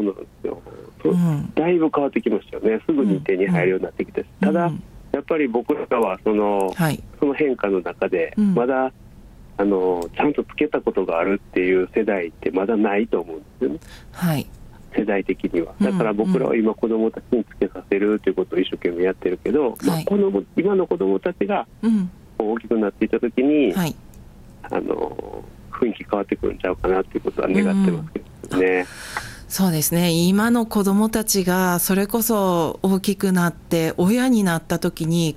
そうなんですよ、だいぶ変わってきましたよね。すぐに手に入るようになってきて、ただやっぱり僕らはその変化の中でまだ、ちゃんとつけたことがあるっていう世代ってまだないと思うんですよね、はい、世代的には。だから僕らは今子どもたちにつけさせるということを一生懸命やってるけど、今の子どもたちが大きくなっていったときに、雰囲気変わってくるんちゃうかなということは願ってますけどね。 そうですね、今の子どもたちがそれこそ大きくなって親になった時に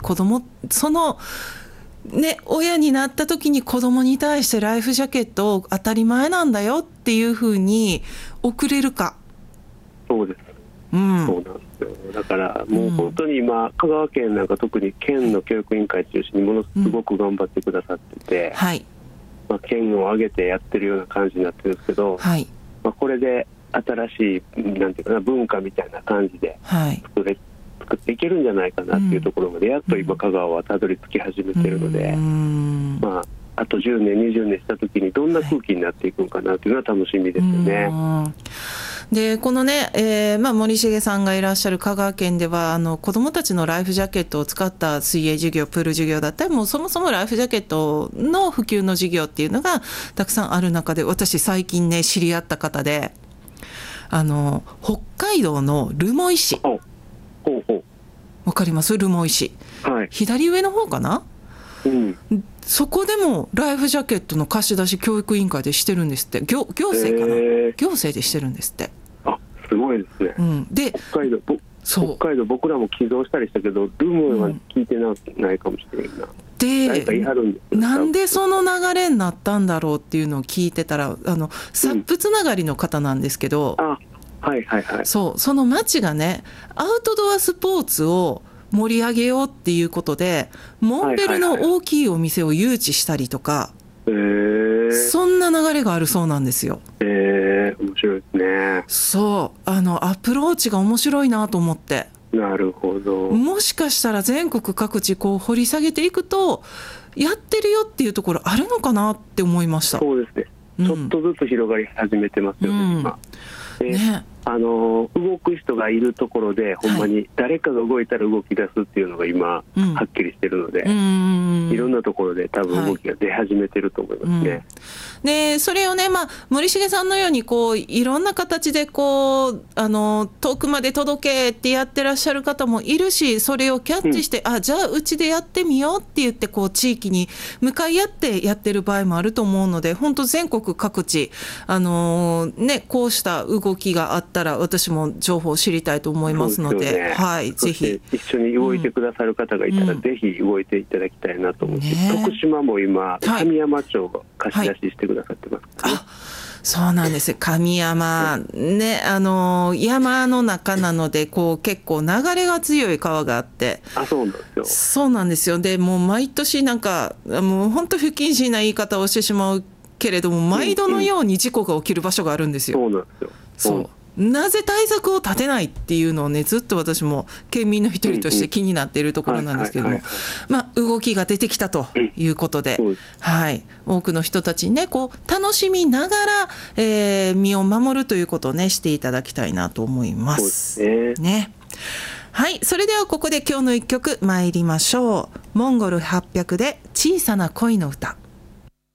親になった時に子どもに対してライフジャケットを当たり前なんだよっていうふうに送れるか。 そうです、そうなんですよ。だからもう本当に今、香川県なんか特に県の教育委員会中心にものすごく頑張ってくださってて、県を挙げてやってるような感じになってるんですけど、これで新しいなんていうかな、文化みたいな感じで作っていけるんじゃないかなっていうところまで、やっと今香川はたどり着き始めてるので、あと10年20年した時にどんな空気になっていくのかなっていうのは楽しみですよね。 でこのね、森重さんがいらっしゃる香川県では子どもたちのライフジャケットを使った水泳授業、プール授業だったり、もうそもそもライフジャケットの普及の授業っていうのがたくさんある中で、私最近ね知り合った方で北海道の留萌市、わかります？留萌市、左上の方かな、そこでもライフジャケットの貸し出し教育委員会でしてるんですって。行政かな、行政でしてるんですって。 すごいですね。で北海道僕らも寄贈したりしたけど、留萌は聞いてないかもしれないな。でなんでその流れになったんだろうっていうのを聞いてたら、サップつながりの方なんですけど、その町がねアウトドアスポーツを盛り上げようっていうことでモンベルの大きいお店を誘致したりとか、そんな流れがあるそうなんですよ。 面白いですね。 そうアプローチが面白いなと思って。 なるほど。 もしかしたら全国各地こう掘り下げていくとやってるよっていうところあるのかなって思いました。 そうですね、ちょっとずつ広がり始めてますよね、今。動く人がいるところでほんまに誰かが動いたら動き出すっていうのが今、はっきりしてるので、いろんなところで多分動きが出始めてると思いますね。 でそれをね、森重さんのようにこういろんな形でこう遠くまで届けってやってらっしゃる方もいるし、それをキャッチして、じゃあうちでやってみようって言ってこう地域に向かい合ってやってる場合もあると思うので、本当全国各地こうした動きがあったら私も情報を知りたいと思いますので、ぜひ一緒に動いてくださる方がいたら、ぜひ動いていただきたいなと思って、徳島も今神山町が貸し出ししてくださってます。 そうなんですよ。神山ね、山の中なのでこう結構流れが強い川があって、 そうなんですよ。 そうなんですよ。でもう毎年もう本当不謹慎な言い方をしてしまうけれども、毎度のように事故が起きる場所があるんですよ。 そうなんですよ。 なぜ対策を立てないっていうのをね、ずっと私も県民の一人として気になっているところなんですけども、動きが出てきたということで、多くの人たちにねこう楽しみながら、身を守るということをねしていただきたいなと思います。それではここで今日の一曲参りましょう。モンゴル800で小さな恋の歌。